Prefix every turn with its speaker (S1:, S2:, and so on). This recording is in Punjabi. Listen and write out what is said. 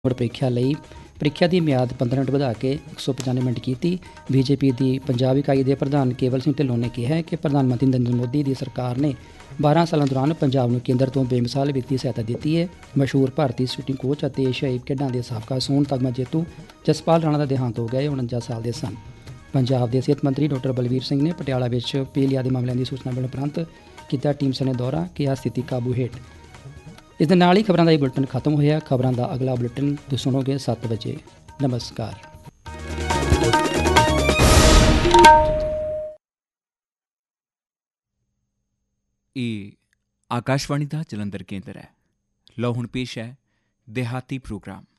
S1: ਮੁੜ ਪ੍ਰੀਖਿਆ ਦੀ ਮਿਆਦ 15 ਮਿੰਟ ਵਧਾ ਕੇ 195 ਮਿੰਟ ਕੀਤੀ। ਬੀਜੇਪੀ ਦੀ ਪੰਜਾਬ ਇਕਾਈ ਦੇ ਪ੍ਰਧਾਨ ਕੇਵਲ ਸਿੰਘ ਢਿੱਲੋਂ ਨੇ ਕਿਹਾ ਹੈ ਕਿ ਪ੍ਰਧਾਨ ਮੰਤਰੀ ਨਰਿੰਦਰ ਮੋਦੀ ਦੀ ਸਰਕਾਰ ਨੇ 12 ਸਾਲਾਂ ਦੌਰਾਨ ਪੰਜਾਬ ਨੂੰ ਕੇਂਦਰ ਤੋਂ ਬੇਮਿਸਾਲ ਵਿੱਤੀ ਸਹਾਇਤਾ ਦਿੱਤੀ ਹੈ। ਮਸ਼ਹੂਰ ਭਾਰਤੀ ਸ਼ੂਟਿੰਗ ਕੋਚ ਅਤੇ ਏਸ਼ੀਆਈ ਖੇਡਾਂ ਦੇ ਸਾਬਕਾ ਸੋਨ ਤਗਮਾ ਜੇਤੂ ਜਸਪਾਲ ਰਾਣਾ ਦਾ ਦੇਹਾਂਤ ਹੋ ਗਿਆ। 49 ਸਾਲ ਦੇ ਸਨ। ਪੰਜਾਬ ਦੇ ਸਿਹਤ ਮੰਤਰੀ ਡਾਕਟਰ ਬਲਬੀਰ ਸਿੰਘ ਨੇ ਪਟਿਆਲਾ ਵਿੱਚ ਪੀਲੀਆ ਦੇ ਮਾਮਲਿਆਂ ਦੀ ਸੂਚਨਾ ਮਿਲਣ ਉਪਰੰਤ ਕੀਤਾ ਟੀਮ ਸਣੇ ਦੌਰਾ, ਕਿਹਾ ਸਥਿਤੀ ਕਾਬੂ ਹੇਠ। ਇਸ ਦੇ ਨਾਲ ਹੀ ਖਬਰਾਂ ਦਾ ਇਹ ਬੁਲੇਟਿਨ ਖਤਮ ਹੋਇਆ। ਖਬਰਾਂ ਦਾ ਅਗਲਾ ਬੁਲੇਟਿਨ ਤੁਸੀਂ ਸੁਣੋਗੇ 7 ਵਜੇ। ਨਮਸਕਾਰ।
S2: ਇਹ ਆਕਾਸ਼ਵਾਣੀ ਦਾ ਜਲੰਧਰ ਕੇਂਦਰ ਹੈ। ਲਓ ਹੁਣ ਪੇਸ਼ ਹੈ ਦਿਹਾਤੀ ਪ੍ਰੋਗਰਾਮ।